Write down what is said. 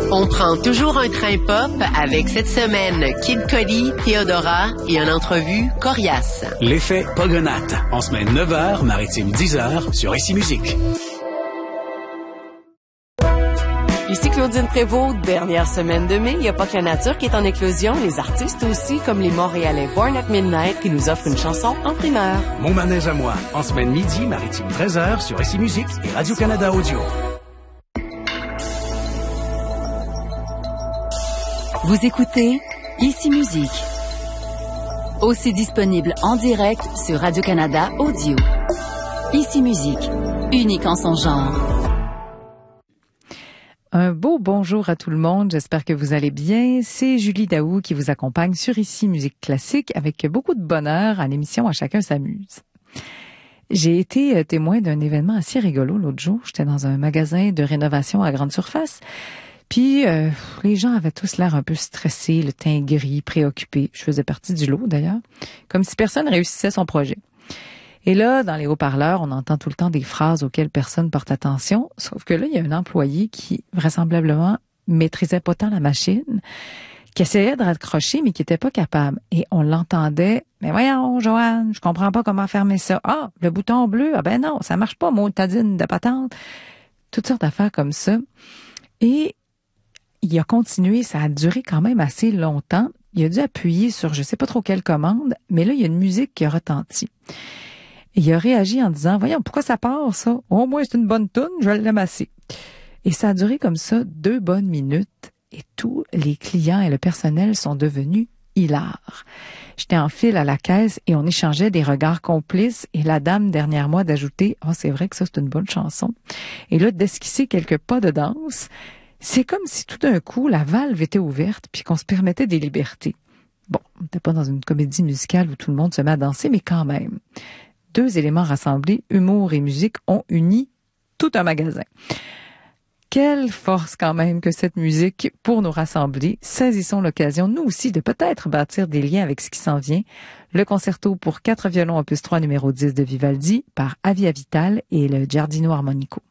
On prend toujours un train pop avec cette semaine Kid Cudi, Theodora et en entrevue Corias. L'effet Pogonate, en semaine 9h, maritime 10h sur Ici Musique. Ici Claudine Prévost, dernière semaine de mai. Il n'y a pas que la nature qui est en éclosion, les artistes aussi, comme les Montréalais Born at Midnight qui nous offrent une chanson en primeur. Mon manège à moi, en semaine midi, maritime 13h sur Ici Musique et Radio-Canada Audio. Vous écoutez Ici Musique. Aussi disponible en direct sur Radio-Canada Audio. Ici Musique, unique en son genre. Un beau bonjour à tout le monde, j'espère que vous allez bien. C'est Julie Daou qui vous accompagne sur Ici Musique Classique avec beaucoup de bonheur à l'émission À chacun s'amuse. J'ai été témoin d'un événement assez rigolo l'autre jour. J'étais dans un magasin de rénovation à grande surface. Puis les gens avaient tous l'air un peu stressés, le teint gris, préoccupés. Je faisais partie du lot d'ailleurs, comme si personne réussissait son projet. Et là, dans les haut-parleurs, on entend tout le temps des phrases auxquelles personne porte attention, sauf que là, il y a un employé qui, vraisemblablement, maîtrisait pas tant la machine, qui essayait de raccrocher, mais qui était pas capable. Et on l'entendait, « Mais voyons, Joanne, je comprends pas comment fermer ça. Ah, le bouton bleu, ah ben non, ça marche pas, motadine de patente. » Toutes sortes d'affaires comme ça. Et il a continué, ça a duré quand même assez longtemps. Il a dû appuyer sur je sais pas trop quelle commande, mais là, il y a une musique qui a retenti. Il a réagi en disant, voyons, pourquoi ça part, ça? Au moins, c'est une bonne toune, je vais l'amasser. Et ça a duré comme ça 2 bonnes minutes et tous les clients et le personnel sont devenus hilars. J'étais en file à la caisse et on échangeait des regards complices et la dame derrière moi d'ajouter, oh, c'est vrai que ça, c'est une bonne chanson. Et là, d'esquisser quelques pas de danse. C'est comme si tout d'un coup, la valve était ouverte puis qu'on se permettait des libertés. Bon, on n'était pas dans une comédie musicale où tout le monde se met à danser, mais quand même. 2 éléments rassemblés, humour et musique, ont uni tout un magasin. Quelle force quand même que cette musique pour nous rassembler. Saisissons l'occasion, nous aussi, de peut-être bâtir des liens avec ce qui s'en vient. Le concerto pour 4 violons opus 3 numéro 10 de Vivaldi par Avia Vital et le Giardino Armonico.